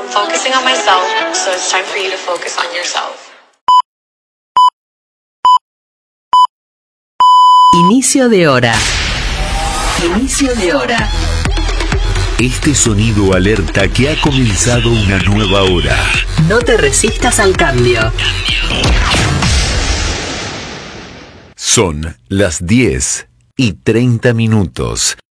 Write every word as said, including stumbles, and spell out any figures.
focusing on myself, so it's time for you to focus on yourself. Inicio de hora. Inicio de hora. Este sonido alerta que ha comenzado una nueva hora. No te resistas al cambio. Son las diez y treinta minutos.